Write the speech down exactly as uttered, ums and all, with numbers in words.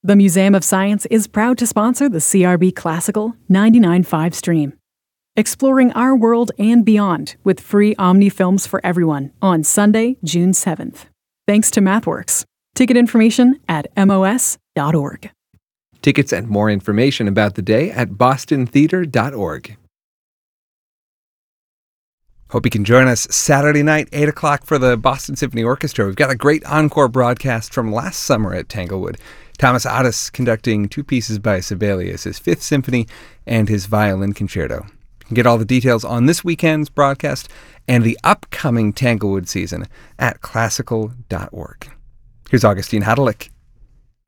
The Museum of Science is proud to sponsor the C R B Classical ninety-nine point five stream. Exploring our world and beyond with free Omni films for everyone on Sunday, June seventh. Thanks to MathWorks. Ticket information at M O S dot org. Tickets and more information about the day at boston theater dot org. Hope you can join us Saturday night, eight o'clock for the Boston Symphony Orchestra. We've got a great encore broadcast from last summer at Tanglewood. Thomas Adès conducting two pieces by Sibelius, his Fifth Symphony and his Violin Concerto. You can get all the details on this weekend's broadcast and the upcoming Tanglewood season at classical dot org. Here's Augustine Hadelich.